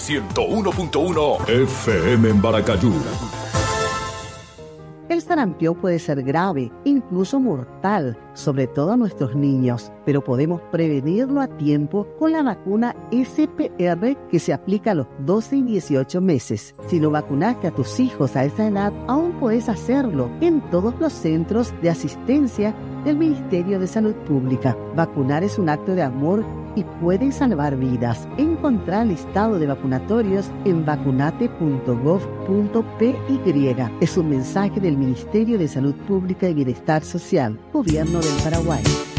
101.1 FM en Baracayú. El sarampión puede ser grave, incluso mortal, sobre todo a nuestros niños, pero podemos prevenirlo a tiempo con la vacuna SPR que se aplica a los 12 y 18 meses. Si no vacunaste a tus hijos a esa edad, aún puedes hacerlo en todos los centros de asistencia del Ministerio de Salud Pública. Vacunar es un acto de amor y puede salvar vidas. Encontrar el listado de vacunatorios en vacunate.gov.py. Es un mensaje del Ministerio de Salud Pública y Bienestar Social, Gobierno del Paraguay.